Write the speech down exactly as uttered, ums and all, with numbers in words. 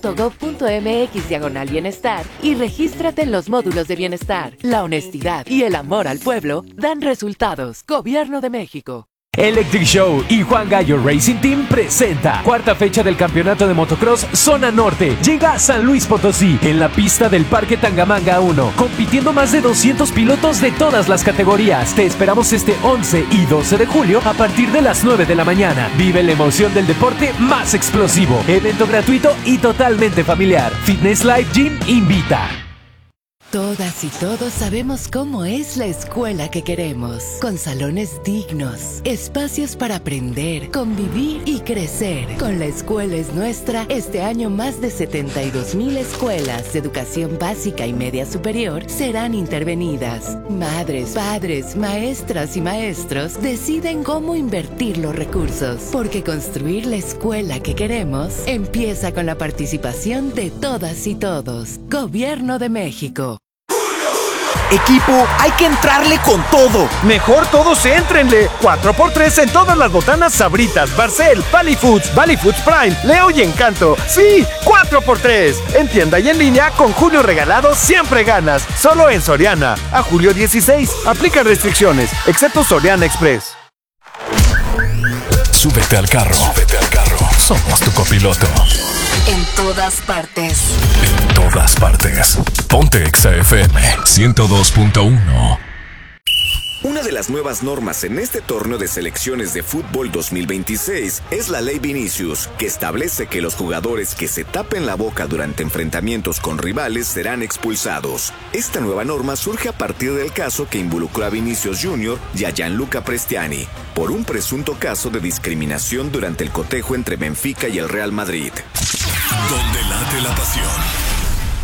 punto gob punto mx diagonal bienestar y regístrate en los módulos de bienestar. La honestidad y el amor al pueblo dan resultados. Gobierno de México. Electric Show y Juan Gallo Racing Team presenta cuarta fecha del campeonato de motocross Zona Norte. Llega a San Luis Potosí en la pista del Parque Tangamanga uno, compitiendo más de doscientos pilotos de todas las categorías. Te esperamos este once y doce de julio a partir de las nueve de la mañana. Vive la emoción del deporte más explosivo. Evento gratuito y totalmente familiar. Fitness Life Gym invita. Todas y todos sabemos cómo es la escuela que queremos, con salones dignos, espacios para aprender, convivir y crecer. Con La Escuela es Nuestra, este año más de setenta y dos mil escuelas de educación básica y media superior serán intervenidas. Madres, padres, maestras y maestros deciden cómo invertir los recursos, porque construir la escuela que queremos empieza con la participación de todas y todos. Gobierno de México. Equipo, hay que entrarle con todo. Mejor todos éntrenle. cuatro por tres en todas las botanas Sabritas, Barcel, Valley Foods, Valley Foods Prime, Leo y Encanto. Sí, cuatro por tres. En tienda y en línea, con Julio Regalado siempre ganas. Solo en Soriana. A julio dieciséis. Aplican restricciones, excepto Soriana Express. Súbete al carro. Súbete al carro. Somos tu copiloto. En todas partes. En todas partes. Ponte Exa F M ciento dos punto uno. Una de las nuevas normas en este torneo de selecciones de fútbol dos mil veintiséis es la Ley Vinicius, que establece que los jugadores que se tapen la boca durante enfrentamientos con rivales serán expulsados. Esta nueva norma surge a partir del caso que involucró a Vinicius junior y a Gianluca Prestiani por un presunto caso de discriminación durante el cotejo entre Benfica y el Real Madrid. Donde late la pasión.